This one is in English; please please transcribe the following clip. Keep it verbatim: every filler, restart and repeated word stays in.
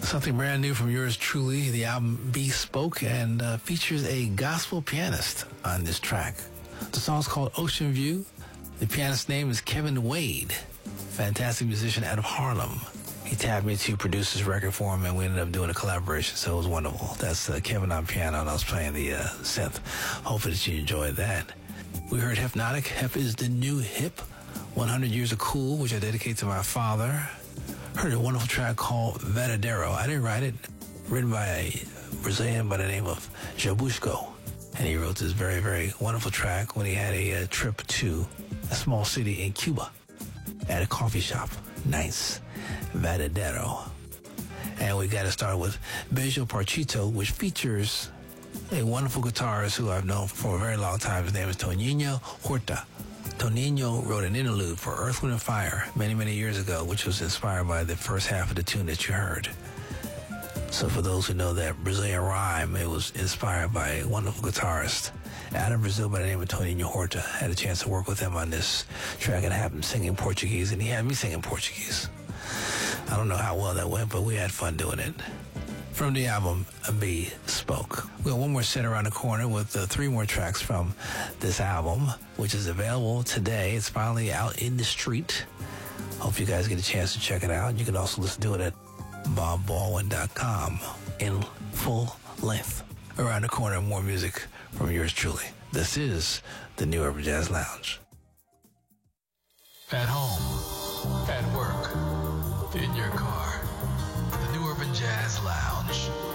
Something brand new from yours truly. The album Bespoke, and uh, features a gospel pianist on this track. The song's called Ocean View. The pianist's name is Kevin Wade, fantastic musician out of Harlem. He tapped me to produce this record for him, and we ended up doing a collaboration, so it was wonderful. That's uh, Kevin on piano, and I was playing the uh, synth. Hopefully that you enjoyed that. We heard Hypnotic. Hep is the new hip. one hundred Years of Cool, which I dedicate to my father. Heard a wonderful track called Verdadeiro. I didn't write it. Written by a Brazilian by the name of Jabushko. And he wrote this very, very wonderful track when he had a, a trip to a small city in Cuba at a coffee shop. Nice. Verdadeiro. And we got to start with Beijo Parchito, which features a wonderful guitarist who I've known for a very long time. His name is Toninho Horta. Toninho wrote an interlude for Earth, Wind and Fire many, many years ago, which was inspired by the first half of the tune that you heard. So for those who know that Brazilian rhyme, it was inspired by a wonderful guitarist out of Brazil by the name of Toninho Horta. I had a chance to work with him on this track and have him singing Portuguese, and he had me singing Portuguese. I don't know how well that went, but we had fun doing it. From the album Bespoke. We got one more set around the corner with uh, three more tracks from this album, which is available today. It's finally out in the street. Hope you guys get a chance to check it out. You can also listen to it at bob baldwin dot com in full length. Around the corner, more music from yours truly. This is the New Urban Jazz Lounge. At home, at work, in your car, the New Urban Jazz Lounge.